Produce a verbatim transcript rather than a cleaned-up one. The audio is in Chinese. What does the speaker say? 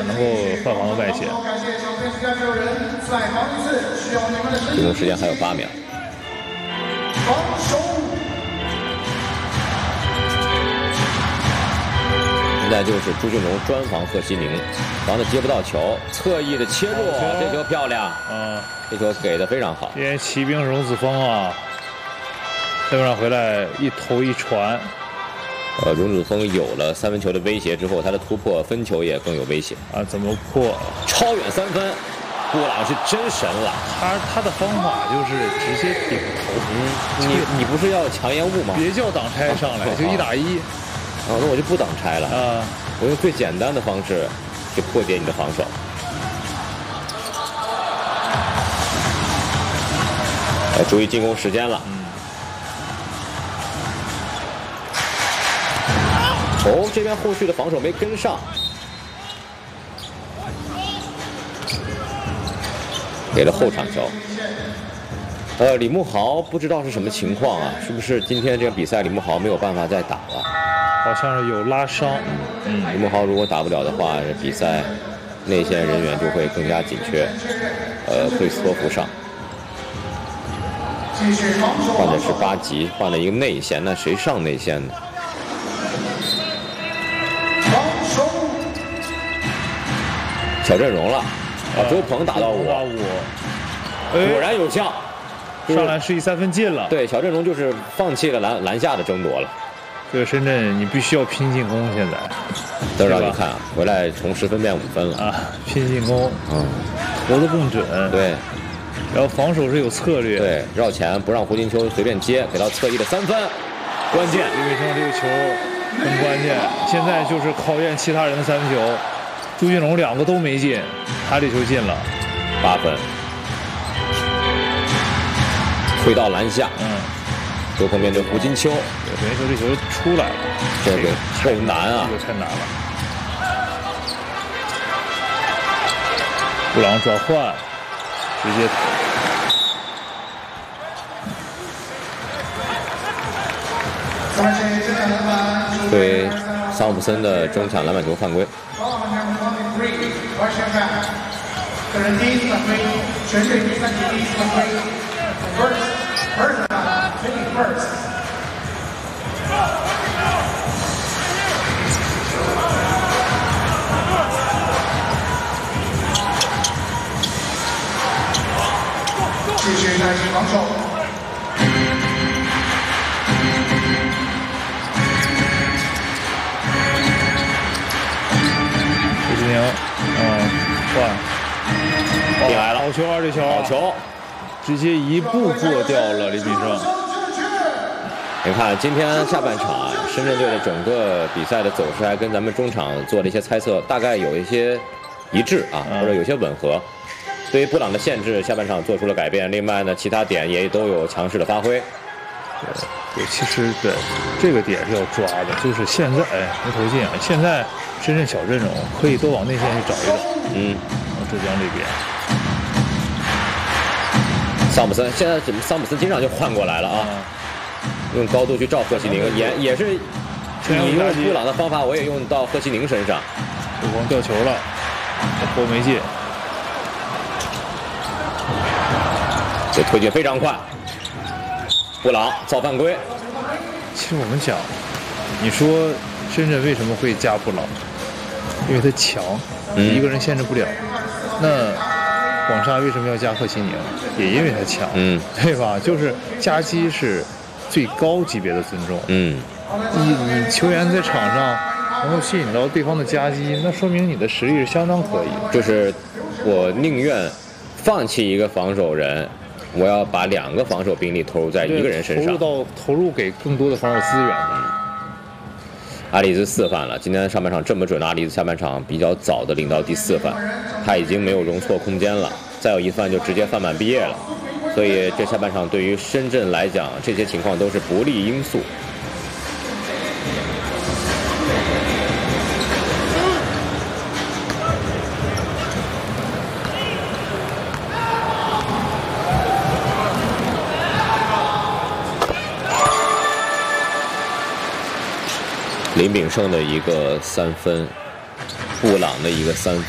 能够换防的外线。 进攻时间还有八秒。现在就是朱俊龙专防贺西宁，防的接不到球，侧翼的切入，这球漂亮啊！这球给的非常好。 今天骑兵荣子峰啊，下半场回来一头一传。 呃，荣子峰有了三分球的威胁之后，他的突破分球也更有威胁啊！怎么破？ 超远三分，布朗是真神了。 他他的方法就是直接顶头。 嗯，你你不是要强掩护吗？ 别叫挡拆上来，就一打一。 啊，那我就不挡拆了啊！我用最简单的方式去破解你的防守。呃，注意进攻时间了。嗯。哦，这边后续的防守没跟上，给了后场球。呃，李慕豪不知道是什么情况啊？是不是今天这个比赛李慕豪没有办法再打了？ 好像是有拉伤。 嗯，李慕豪如果打不了的话，这比赛内线人员就会更加紧缺。呃，克里斯托弗上，换的是巴吉，换了一个内线，那谁上内线呢？小阵容了，啊，周鹏打到我，果然有效， 上来是一三分进了。 对，小阵容就是放弃了篮篮下的争夺了。 这个深圳，你必须要拼进攻，现在。 都让你看啊，回来从十分变五分了啊！拼进攻，嗯，投的更准。 对， 然后防守是有策略。 对，绕前不让胡金秋随便接，给到侧翼的三分，关键。 李伟生这个球很关键，现在就是考验其他人的三分球。朱俊龙两个都没进，他这球进了， 八分，推到篮下。嗯。周鹏面对胡金秋， 等于说这球出来了， 这个太难啊， 这个太难了。布朗转换，直接对桑普森的中抢篮板球犯规。个人第一次犯规，全队比赛第一次犯规 ，first first first。继续耐心防守。 胡志宁，嗯，换。 进来了， 好球啊！这球， 好球， 直接一步过掉了李炳胜。 你看，今天下半场啊，深圳队的整个比赛的走势还跟咱们中场做了一些猜测，大概有一些一致啊，或者有些吻合。对于布朗的限制，下半场做出了改变。另外呢，其他点也都有强势的发挥。 对，对，其实对这个点是要抓的，就是现在哎没投进啊，现在深圳小阵容可以多往内线去找一找。嗯。浙江这边， 桑普森现在怎么？桑普森经常就换过来了啊，用高度去照贺西宁，也也是你用布朗的方法，我也用到贺西宁身上。 对方掉球了，波没进， 这推进非常快。布朗造犯规。 其实我们讲，你说深圳为什么会加布朗？因为他强，嗯、一个人限制不了。那广厦为什么要加贺西宁？也因为他强，嗯，对吧？就是夹击是最高级别的尊重，嗯，你你球员在场上能够吸引到对方的夹击，那说明你的实力是相当可以。 就是我宁愿放弃一个防守人，我要把两个防守兵力投入在一个人身上， 投入到投入给更多的防守资源。 阿里兹四犯了，今天上半场这么准，阿里兹下半场比较早的领到第四犯，他已经没有容错空间了，再有一犯就直接犯满毕业了，所以这下半场对于深圳来讲，这些情况都是不利因素。林炳胜的一个三分，布朗的一个三